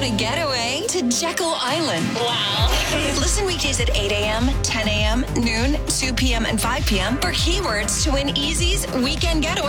a getaway to Jekyll Island? Wow. Listen weekdays at 8 a.m., 10 a.m., noon, 2 p.m., and 5 p.m. for keywords to win Easy's Weekend Getaway.